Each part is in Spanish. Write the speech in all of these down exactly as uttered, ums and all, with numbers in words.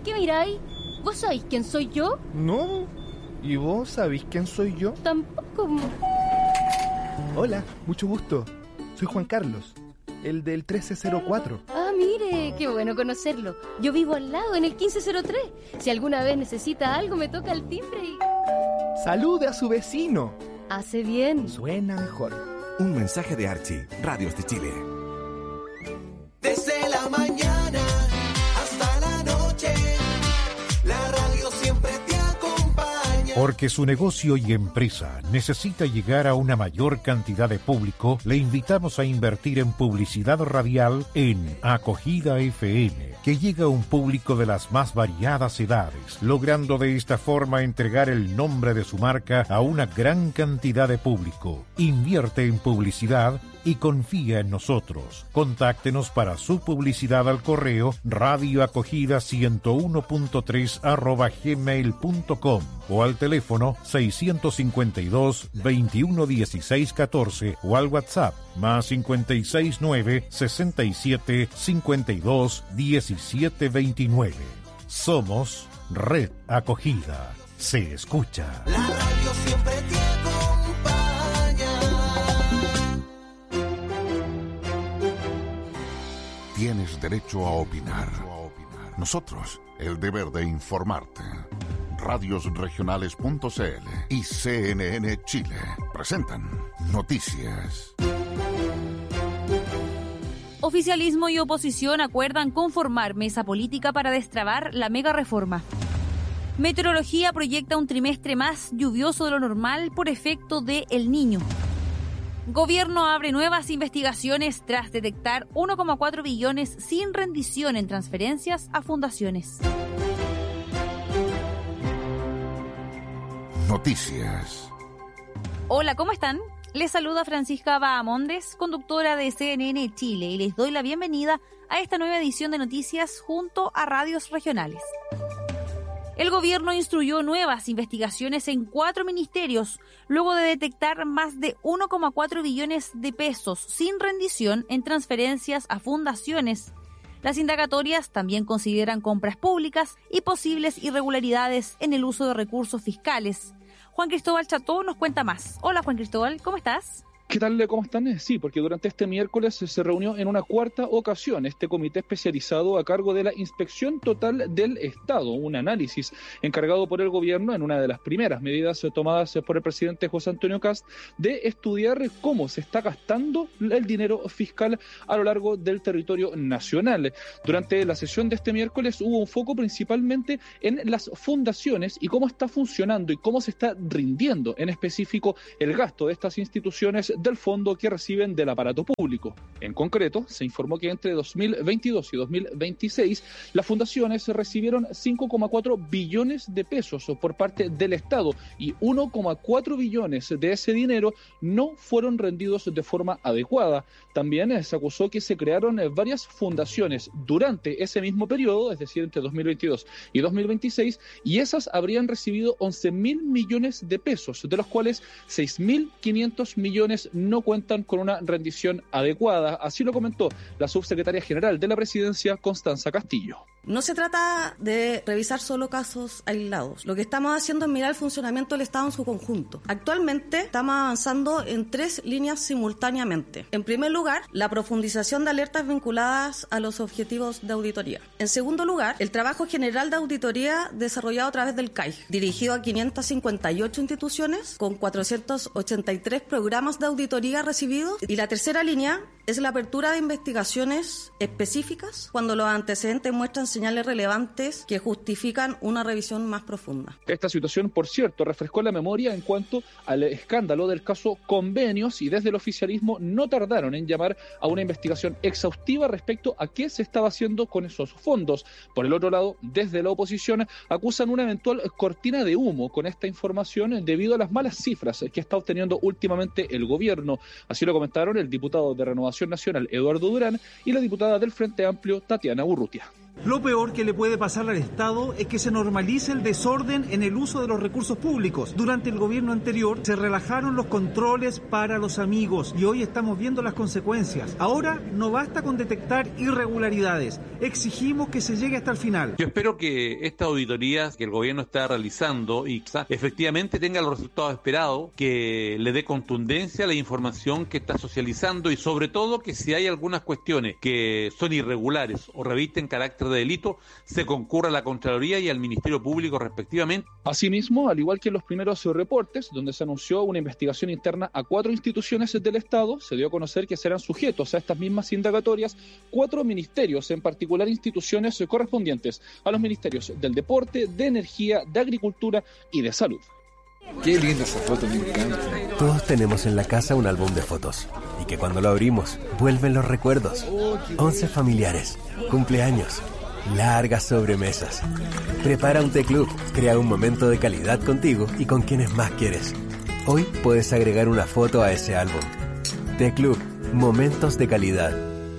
¿Qué miráis? ¿Vos sabéis quién soy yo? No. ¿Y vos sabéis quién soy yo? Tampoco. Hola, mucho gusto. Soy Juan Carlos, el del trece cero cuatro. Ah, mire, qué bueno conocerlo. Yo vivo al lado, en el quince cero tres. Si alguna vez necesita algo, me toca el timbre y... ¡Salude a su vecino! Hace bien. Suena mejor. Un mensaje de Archie, Radios de Chile. Desde la mañana hasta la noche, la radio siempre te acompaña. Porque su negocio y empresa necesita llegar a una mayor cantidad de público, le invitamos a invertir en publicidad radial en Acogida F M, que llega a un público de las más variadas edades, logrando de esta forma entregar el nombre de su marca a una gran cantidad de público. Invierte en publicidad y confía en nosotros. Contáctenos para su publicidad al correo radioacogida ciento uno punto tres arroba gmail punto com o al teléfono seiscientos cincuenta y dos, veintiuno dieciséis catorce o al WhatsApp más cincuenta y seis nueve, sesenta y siete, cincuenta y dos, diecisiete veintinueve. Somos Red Acogida. Se escucha. La radio siempre te acompaña. Tienes derecho a opinar. Nosotros, el deber de informarte. radios regionales punto c l y C N N Chile presentan Noticias. Oficialismo y oposición acuerdan conformar mesa política para destrabar la mega reforma. Meteorología proyecta un trimestre más lluvioso de lo normal por efecto de El Niño. Gobierno abre nuevas investigaciones tras detectar uno coma cuatro billones sin rendición en transferencias a fundaciones. Noticias. Hola, ¿cómo están? Les saluda Francisca Bahamondes, conductora de C N N Chile, y les doy la bienvenida a esta nueva edición de Noticias junto a radios regionales. El gobierno instruyó nuevas investigaciones en cuatro ministerios, luego de detectar más de uno coma cuatro billones de pesos sin rendición en transferencias a fundaciones. Las indagatorias también consideran compras públicas y posibles irregularidades en el uso de recursos fiscales. Juan Cristóbal Cható nos cuenta más. Hola Juan Cristóbal, ¿cómo estás? ¿Qué tal? ¿Cómo están? Sí, porque durante este miércoles se reunió en una cuarta ocasión este comité especializado a cargo de la Inspección Total del Estado, un análisis encargado por el gobierno en una de las primeras medidas tomadas por el presidente José Antonio Kast de estudiar cómo se está gastando el dinero fiscal a lo largo del territorio nacional. Durante la sesión de este miércoles hubo un foco principalmente en las fundaciones y cómo está funcionando y cómo se está rindiendo en específico el gasto de estas instituciones del fondo que reciben del aparato público. En concreto, se informó que entre dos mil veintidós y dos mil veintiséis las fundaciones recibieron cinco coma cuatro billones de pesos por parte del Estado y uno coma cuatro billones de ese dinero no fueron rendidos de forma adecuada. También se acusó que se crearon varias fundaciones durante ese mismo periodo, es decir, entre dos mil veintidós y dos mil veintiséis, y esas habrían recibido once mil millones de pesos, de los cuales seis mil quinientos millones no cuentan con una rendición adecuada. Así lo comentó la subsecretaria general de la Presidencia, Constanza Castillo. No se trata de revisar solo casos aislados. Lo que estamos haciendo es mirar el funcionamiento del Estado en su conjunto. Actualmente estamos avanzando en tres líneas simultáneamente. En primer lugar, la profundización de alertas vinculadas a los objetivos de auditoría. En segundo lugar, el trabajo general de auditoría desarrollado a través del C A I, dirigido a quinientas cincuenta y ocho instituciones con cuatrocientos ochenta y tres programas de auditoría recibidos. Y la tercera línea es la apertura de investigaciones específicas cuando los antecedentes muestran señales relevantes que justifican una revisión más profunda. Esta situación, por cierto, refrescó la memoria en cuanto al escándalo del caso Convenios y desde el oficialismo no tardaron en llamar a una investigación exhaustiva respecto a qué se estaba haciendo con esos fondos. Por el otro lado, desde la oposición acusan una eventual cortina de humo con esta información debido a las malas cifras que está obteniendo últimamente el gobierno. Así lo comentaron el diputado de Renovación Nacional, Eduardo Durán, y la diputada del Frente Amplio, Tatiana Urrutia. Lo peor que le puede pasar al Estado es que se normalice el desorden en el uso de los recursos públicos. Durante el gobierno anterior se relajaron los controles para los amigos y hoy estamos viendo las consecuencias. Ahora no basta con detectar irregularidades, exigimos que se llegue hasta el final. Yo espero que esta auditoría que el gobierno está realizando y quizás efectivamente tenga los resultados esperados, que le dé contundencia a la información que está socializando y sobre todo que si hay algunas cuestiones que son irregulares o revisten carácter de delito, se concurra a la Contraloría y al Ministerio Público respectivamente. Asimismo, al igual que en los primeros reportes, donde se anunció una investigación interna a cuatro instituciones del Estado, se dio a conocer que serán sujetos a estas mismas indagatorias cuatro ministerios, en particular instituciones correspondientes a los ministerios del Deporte, de Energía, de Agricultura y de Salud. Qué linda esa foto, me encanta. Todos tenemos en la casa un álbum de fotos y que cuando lo abrimos vuelven los recuerdos. Once familiares, cumpleaños, largas sobremesas. Prepara un T-Club, crea un momento de calidad contigo y con quienes más quieres. Hoy puedes agregar una foto a ese álbum. T-Club, momentos de calidad.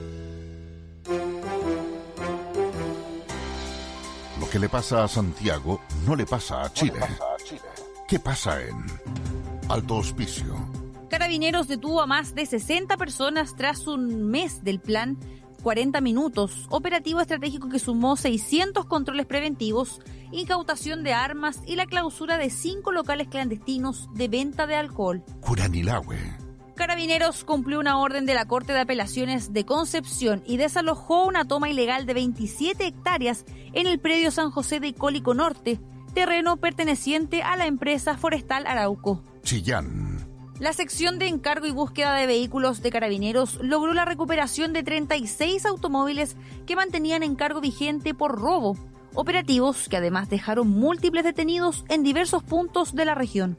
Lo que le pasa a Santiago no le pasa a Chile. ¿Qué pasa en Alto Hospicio? Carabineros detuvo a más de sesenta personas tras un mes del plan cuarenta minutos, operativo estratégico que sumó seiscientos controles preventivos, incautación de armas y la clausura de cinco locales clandestinos de venta de alcohol. Curanilahue. Carabineros cumplió una orden de la Corte de Apelaciones de Concepción y desalojó una toma ilegal de veintisiete hectáreas en el predio San José de Cólico Norte, terreno perteneciente a la empresa forestal Arauco. Chillán. La sección de encargo y búsqueda de vehículos de Carabineros logró la recuperación de treinta y seis automóviles que mantenían encargo vigente por robo, operativos que además dejaron múltiples detenidos en diversos puntos de la región.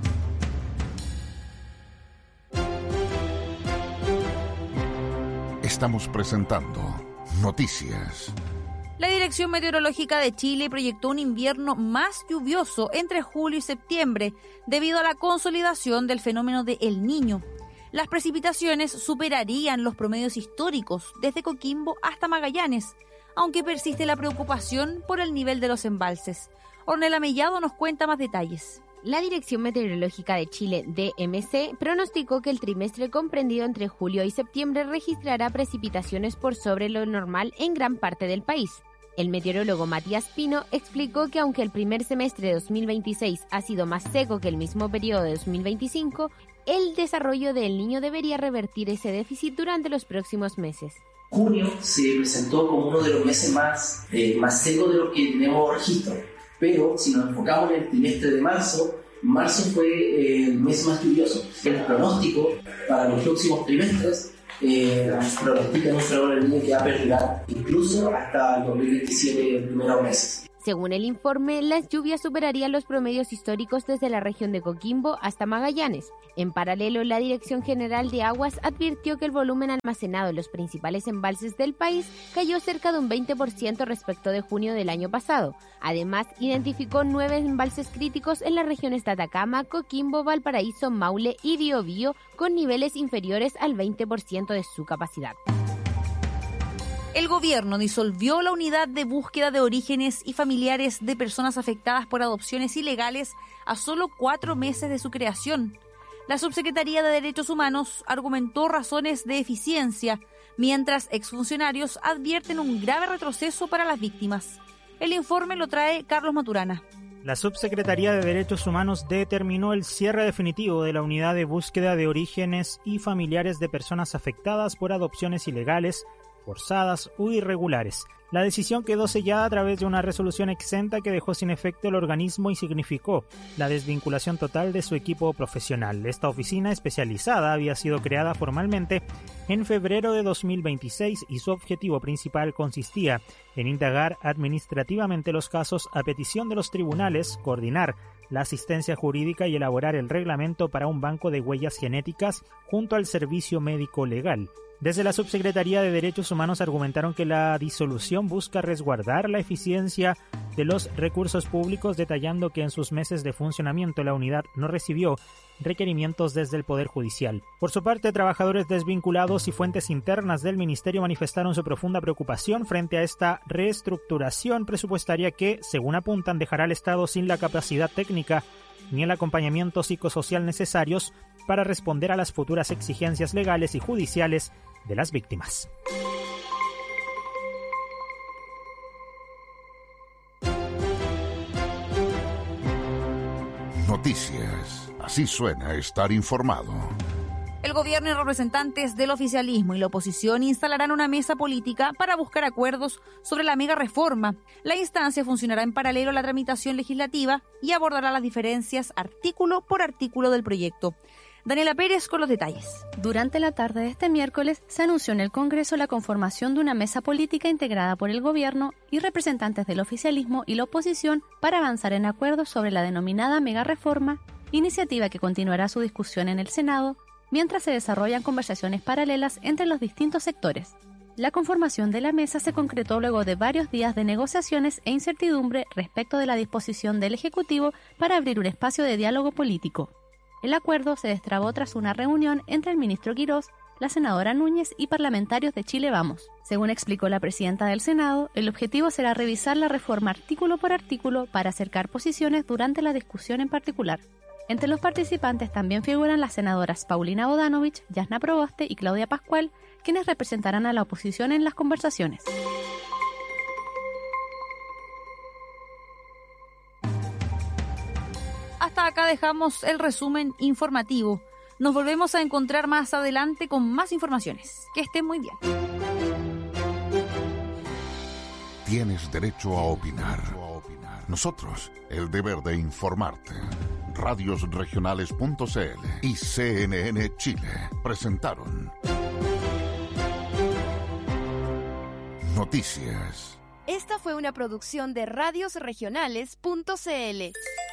Estamos presentando Noticias. La Dirección Meteorológica de Chile proyectó un invierno más lluvioso entre julio y septiembre debido a la consolidación del fenómeno de El Niño. Las precipitaciones superarían los promedios históricos desde Coquimbo hasta Magallanes, aunque persiste la preocupación por el nivel de los embalses. Ornella Mellado nos cuenta más detalles. La Dirección Meteorológica de Chile, D M C, pronosticó que el trimestre comprendido entre julio y septiembre registrará precipitaciones por sobre lo normal en gran parte del país. El meteorólogo Matías Pino explicó que aunque el primer semestre de dos mil veintiséis ha sido más seco que el mismo periodo de dos mil veinticinco, el desarrollo del Niño debería revertir ese déficit durante los próximos meses. Junio se presentó como uno de los meses más, eh, más secos de los que tenemos registro. Pero si nos enfocamos en el trimestre de marzo, marzo fue eh, el mes más lluvioso. El pronóstico para los próximos trimestres eh, pronostica un fenómeno del Niño que va a perdurar incluso hasta el dos mil veintisiete, en primeros meses. Según el informe, las lluvias superarían los promedios históricos desde la región de Coquimbo hasta Magallanes. En paralelo, la Dirección General de Aguas advirtió que el volumen almacenado en los principales embalses del país cayó cerca de un veinte por ciento respecto de junio del año pasado. Además, identificó nueve embalses críticos en las regiones de Atacama, Coquimbo, Valparaíso, Maule y Biobío, con niveles inferiores al veinte por ciento de su capacidad. El gobierno disolvió la unidad de búsqueda de orígenes y familiares de personas afectadas por adopciones ilegales a solo cuatro meses de su creación. La Subsecretaría de Derechos Humanos argumentó razones de eficiencia, mientras exfuncionarios advierten un grave retroceso para las víctimas. El informe lo trae Carlos Maturana. La Subsecretaría de Derechos Humanos determinó el cierre definitivo de la unidad de búsqueda de orígenes y familiares de personas afectadas por adopciones ilegales, forzadas o irregulares. La decisión quedó sellada a través de una resolución exenta que dejó sin efecto el organismo y significó la desvinculación total de su equipo profesional. Esta oficina especializada había sido creada formalmente en febrero de dos mil veintiséis y su objetivo principal consistía en indagar administrativamente los casos a petición de los tribunales, coordinar la asistencia jurídica y elaborar el reglamento para un banco de huellas genéticas junto al servicio médico legal. Desde la Subsecretaría de Derechos Humanos argumentaron que la disolución comisión busca resguardar la eficiencia de los recursos públicos, detallando que en sus meses de funcionamiento la unidad no recibió requerimientos desde el Poder Judicial. Por su parte, trabajadores desvinculados y fuentes internas del Ministerio manifestaron su profunda preocupación frente a esta reestructuración presupuestaria que, según apuntan, dejará al Estado sin la capacidad técnica ni el acompañamiento psicosocial necesarios para responder a las futuras exigencias legales y judiciales de las víctimas. Noticias. Así suena estar informado. El gobierno y representantes del oficialismo y la oposición instalarán una mesa política para buscar acuerdos sobre la mega reforma. La instancia funcionará en paralelo a la tramitación legislativa y abordará las diferencias artículo por artículo del proyecto. Daniela Pérez con los detalles. Durante la tarde de este miércoles se anunció en el Congreso la conformación de una mesa política integrada por el gobierno y representantes del oficialismo y la oposición para avanzar en acuerdos sobre la denominada mega reforma, iniciativa que continuará su discusión en el Senado, mientras se desarrollan conversaciones paralelas entre los distintos sectores. La conformación de la mesa se concretó luego de varios días de negociaciones e incertidumbre respecto de la disposición del Ejecutivo para abrir un espacio de diálogo político. El acuerdo se destrabó tras una reunión entre el ministro Quirós, la senadora Núñez y parlamentarios de Chile Vamos. Según explicó la presidenta del Senado, el objetivo será revisar la reforma artículo por artículo para acercar posiciones durante la discusión en particular. Entre los participantes también figuran las senadoras Paulina Bodanovich, Yasna Proboste y Claudia Pascual, quienes representarán a la oposición en las conversaciones. Hasta acá dejamos el resumen informativo. Nos volvemos a encontrar más adelante con más informaciones. Que estén muy bien. Tienes derecho a opinar. Nosotros, el deber de informarte. radios regionales punto c l y C N N Chile presentaron Noticias. Esta fue una producción de radios regionales punto c l.